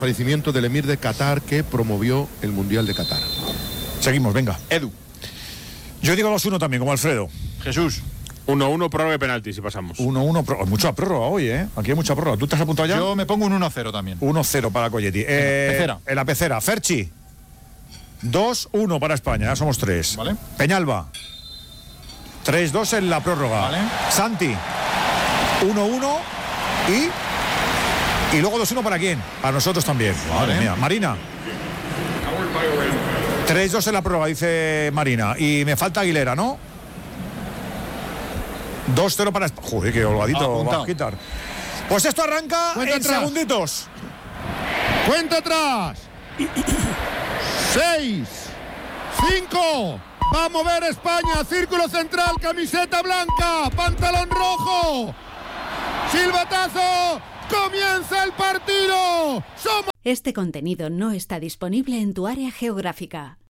Fallecimiento del emir de Qatar que promovió el Mundial de Qatar. Seguimos, venga. Edu. Yo digo 2-1 también, como Alfredo. Jesús. 1-1, prórroga y penalti, si pasamos. 1-1, mucha prórroga hoy, ¿eh? Aquí hay mucha prórroga. ¿Tú te has apuntado ya? Yo me pongo un 1-0 también. 1-0 para Colletti. Pecera. En la pecera, Ferchi. 2-1 para España, ya somos 3. Vale. Peñalba. 3-2 en la prórroga. Vale. Santi. 1-1 y luego 2-1 para quién? Para nosotros también. Madre mía. Marina. 3-2 en la prórroga, dice Marina. Y me falta Aguilera, ¿no? 2-0 para España. Joder, qué holgadito va a quitar. Pues esto arranca Cuenta en atrás. segunditos. Cuenta atrás. 6, 5. Va a mover España. Círculo central, camiseta blanca, pantalón rojo. Silbatazo. Comienza el partido. Somos. Este contenido no está disponible en tu área geográfica.